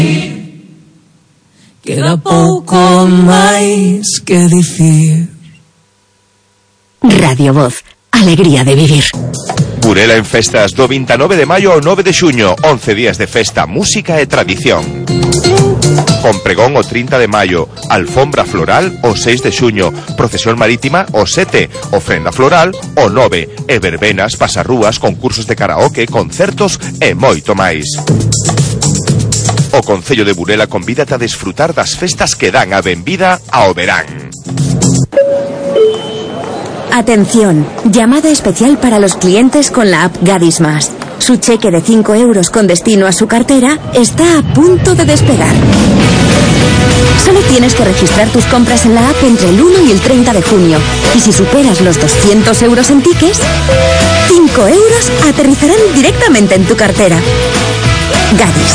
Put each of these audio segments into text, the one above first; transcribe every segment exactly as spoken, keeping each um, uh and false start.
Queda pouco máis que dicir. Radio Voz, alegría de vivir. Burela en festas do vinte e nove de maio ao nove de xuño, once días de festa, música e tradición. Con pregón o trinta de maio, alfombra floral o seis de xuño, procesión marítima o sete, ofrenda floral o nove, e verbenas, pasarrúas, concursos de karaoke, concertos e moito máis. O Concello de Burela convídate a desfrutar das festas que dan a benvida ao verán. Atención, llamada especial para los clientes con la app Gadis Más. Su cheque de cinco euros con destino a su cartera está a punto de despegar. Solo tienes que registrar tus compras en la app entre el uno y el treinta de junio. Y si superas los doscientos euros en tickets, cinco euros aterrizarán directamente en tu cartera. Gadis.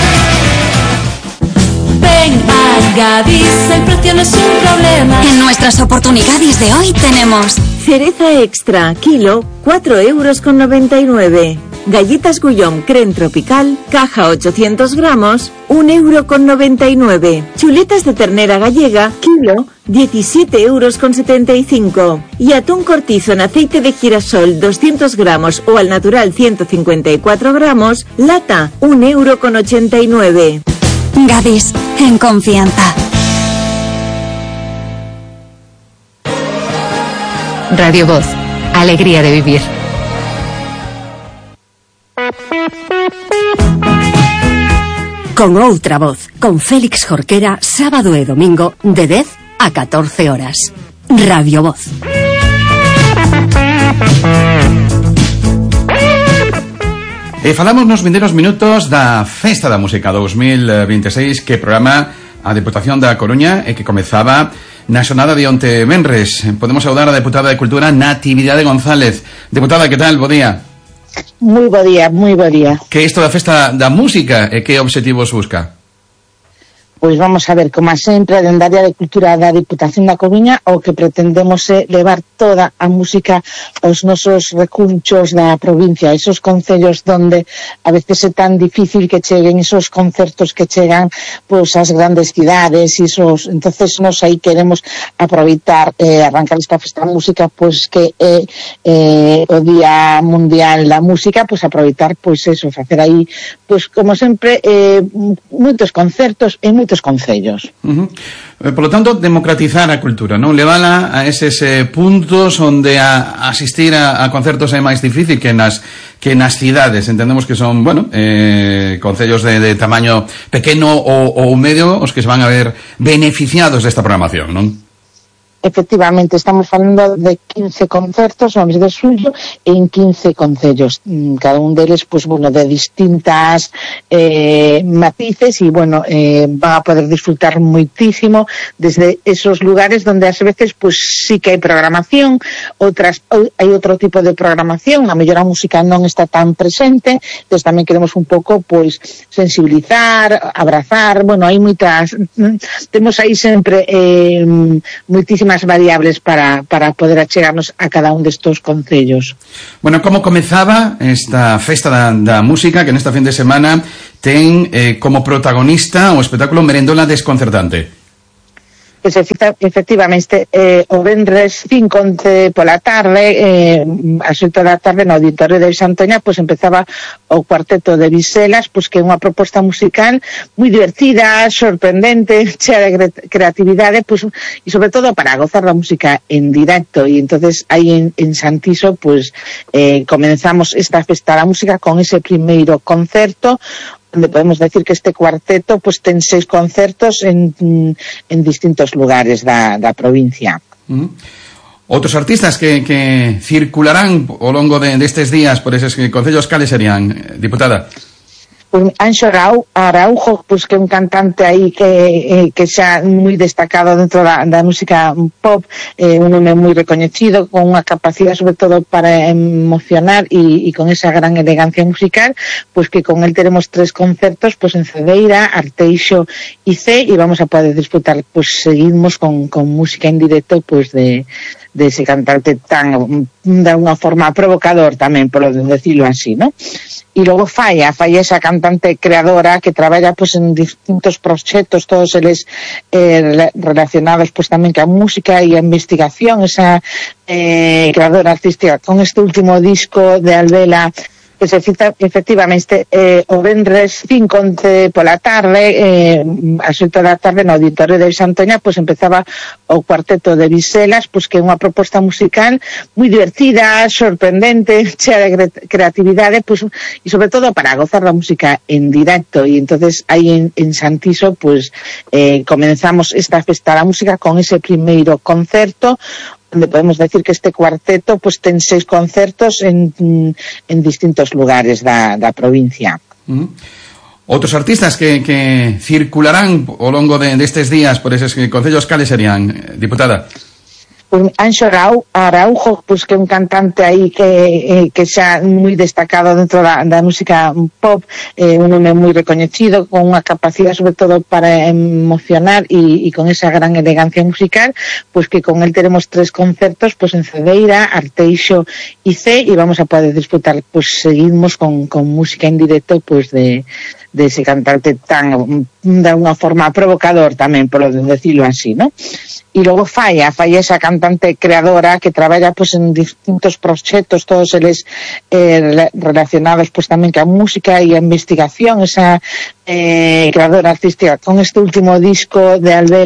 Ven a Gadis, el precio no es un problema. En nuestras oportunidades de hoy tenemos cereza extra, kilo, cuatro euros con noventa y nueve. Galletas Gullón Creme Tropical, caja ochocientos gramos, un euro con noventa y nueve. Chuletas de ternera gallega, kilo, diecisiete euros con setenta y cinco. Y atún cortizo en aceite de girasol, doscientos gramos o al natural ciento cincuenta y cuatro gramos, lata, un euro con ochenta y nueve. Gadis, en confianza. Radio Voz, alegría de vivir. Con outra voz, con Félix Jorquera, sábado e domingo, de dez a catorce horas. Radio Voz. E falamos nos vindeiros minutos da Festa da Música dous mil vinte e seis que programa a Deputación da Coruña e que comezaba na xornada de onte venres. Podemos saudar a deputada de Cultura Natividade González. Deputada, que tal? Bo día. Moi bo día, moi bo día. Que isto da Festa da Música e que obxectivos busca? Pois vamos a ver, como sempre, dende a área de cultura da Diputación da Coruña, o que pretendemos é levar toda a música aos nosos recunchos da provincia, esos concellos donde a veces é tan difícil que cheguen esos concertos que chegan pois ás grandes cidades, esos, entonces nos aí queremos aproveitar, eh, arrancar esta festa da música, pois que é eh, o Día Mundial da Música, pois aproveitar, pois eso, facer aí, pois como sempre, eh, moitos concertos e moitos concellos. Uh-huh. Eh, por lo tanto, democratizar a cultura, non? Levala a eses eh, puntos onde a, asistir a, a concertos é máis difícil que nas que nas cidades. Entendemos que son, bueno, eh, concellos de, de tamaño pequeno ou, ou medio os que se van a ver beneficiados desta programación, non? Efectivamente, estamos falando de quince concertos no mes de xullo en quince concellos, cada un deles, pues bueno, de distintas eh, matices y bueno, eh, van a poder disfrutar muitísimo desde esos lugares donde a veces pues sí que hai programación, outras hai outro tipo de programación, a mellor a música non está tan presente, entonces tamén queremos un pouco pues sensibilizar, abrazar, bueno, hai moitas, temos aí sempre eh, moitísimas variables para, para poder achegarnos a cada un destos concellos. Bueno, como comezaba esta festa da, da música que nesta fin de semana ten eh, como protagonista o espectáculo Merendola Desconcertante? Pois efectivamente, eh, o venres cinco pola tarde, eh, ás oito da tarde no Auditorio de Santoña, pois empezaba o cuarteto de Viselas, pois que é unha proposta musical moi divertida, sorprendente, chea de creatividade, pois e sobre todo para gozar da música en directo. E entonces aí en, en Santiso, pois eh, comenzamos esta festa da música con ese primeiro concerto, donde podemos decir que este cuarteto pues ten seis concertos en, en distintos lugares da, da provincia. Uh-huh. Outros artistas que, que circularán ao longo de, destes días por eses concellos, cales serían, diputada? Pues Anxo Araujo, pues que é un cantante aí que eh, que xa moi destacado dentro da, da música pop, eh, un nome moi recoñecido, con unha capacidade sobre todo para emocionar e, e con esa gran elegancia musical, pues que con él tenemos tres concertos, pues en Cedeira, Arteixo e C, e vamos a poder disfrutar, pues seguimos con, con música en directo, pues de de ese cantante tan, de unha forma provocador tamén, por decirlo así, ¿no? E logo Falla, Falla esa cantante creadora que traballa pues en distintos proxectos, todos eles eh, relacionados pues tamén ca música e a investigación, esa eh, creadora artística con este último disco de Albela, pues efectivamente eh, o vendres cinco once pola tarde eh, ás oito da tarde no Auditorio de Santoña pues empezaba o cuarteto de Viselas, pues que é unha proposta musical moi divertida, sorprendente, chea de creatividade, pues, e sobre todo para gozar da música en directo. E entonces aí en, en Santiso pues eh, comenzamos esta festa da música con ese primeiro concerto, donde podemos decir que este cuarteto pues ten seis concertos en, en distintos lugares da, da provincia. Uh-huh. Outros artistas que, que circularán ao longo de, destes días por eses concellos, cales serían, diputada? Pues Anxo Araujo, pues que é un cantante aí que eh, que xa moi destacado dentro da, da música pop, eh, un nome moi recoñecido, con unha capacidade sobre todo para emocionar e, e con esa gran elegancia musical, pues que con él tenemos tres concertos pues en Cedeira, Arteixo e C, e vamos a poder disfrutar, pues seguimos con, con música en directo pues de de ese cantante tan, de unha forma provocador tamén, por decirlo así, ¿no? E logo Falla, Falla esa cantante creadora que traballa pues en distintos proxectos, todos eles eh, relacionados pues tamén ca música e a investigación, esa eh, creadora artística con este último disco de Albela,